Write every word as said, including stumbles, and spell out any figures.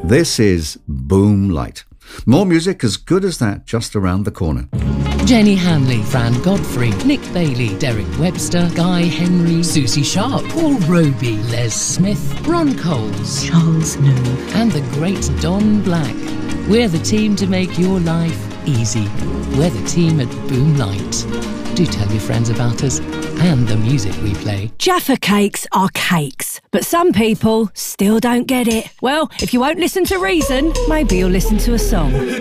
This is Boomlight. More music as good as that just around the corner. Jenny Hanley, Fran Godfrey, Nick Bailey, Derek Webster, Guy Henry, Susie Sharp, Paul Roby, Les Smith, Ron Coles, Charles New, and the great Don Black. We're the team to make your life easy. We're the team at Boomlight. Do tell your friends about us and the music we play. Jaffa cakes are cakes, but some people still don't get it. Well, if you won't listen to reason, maybe you'll listen to a song.